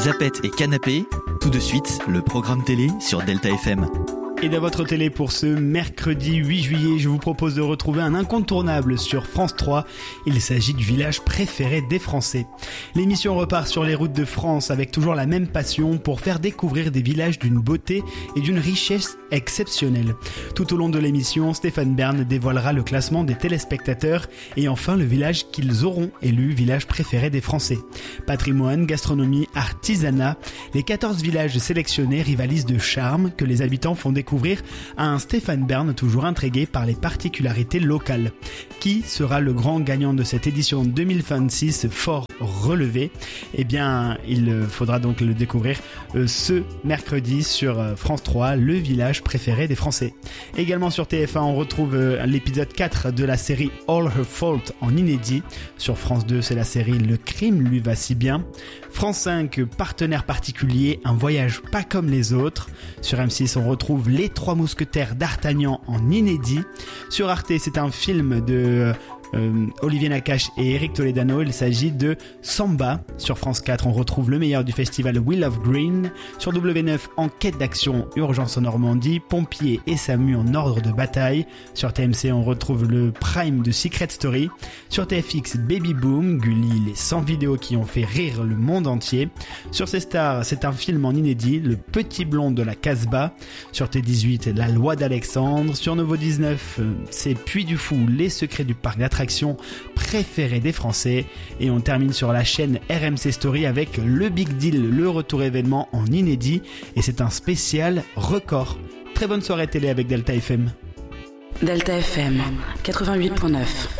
Zapettes et canapé, tout de suite, le programme télé sur Delta FM. Et dans votre télé pour ce mercredi 8 juillet, je vous propose de retrouver un incontournable sur France 3. Il s'agit du village préféré des Français. L'émission repart sur les routes de France avec toujours la même passion pour faire découvrir des villages d'une beauté et d'une richesse exceptionnelle. Tout au long de l'émission, Stéphane Bern dévoilera le classement des téléspectateurs et enfin le village qu'ils auront élu village préféré des Français. Patrimoine, gastronomie, artisanat, les 14 villages sélectionnés rivalisent de charme que les habitants font découvrir à un Stéphane Bern toujours intrigué par les particularités locales. Qui sera le grand gagnant de cette édition 2026 fort relevée ? Eh bien, il faudra donc le découvrir ce mercredi sur France 3, le village préféré des Français. Également sur TF1, on retrouve l'épisode 4 de la série All Her Fault en inédit. Sur France 2, c'est la série Le crime lui va si bien. France 5, partenaire particulier, un voyage pas comme les autres. Sur M6, on retrouve Les Trois Mousquetaires d'Artagnan en inédit. Sur Arte, c'est un film de Olivier Nakache et Eric Toledano. Il s'agit de Samba. Sur France 4, on retrouve le meilleur du festival We Love Green. Sur W9, enquête d'action, urgence en Normandie, pompiers et SAMU en ordre de bataille. Sur TMC, on retrouve le prime de Secret Story. Sur TFX, Baby Boom, Gulli, les 100 vidéos qui ont fait rire le monde entier. Sur C-Star, c'est un film en inédit, Le Petit Blond de la Casbah. Sur T18, La Loi d'Alexandre. Sur Novo 19, c'est Puy du Fou, les secrets du parc d'attractions préférée des Français. Et on termine sur la chaîne RMC Story avec Le Big Deal, le retour événement en inédit. Et c'est un spécial record. Très bonne soirée télé avec Delta FM. Delta FM 88.9.